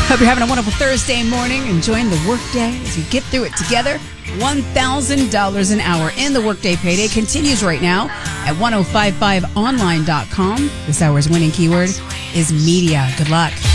Hope you're having a wonderful Thursday morning, enjoying the workday as you get through it together. $1,000 an hour in the Workday Payday continues right now at 1055online.com. This hour's winning keyword is media. Good luck.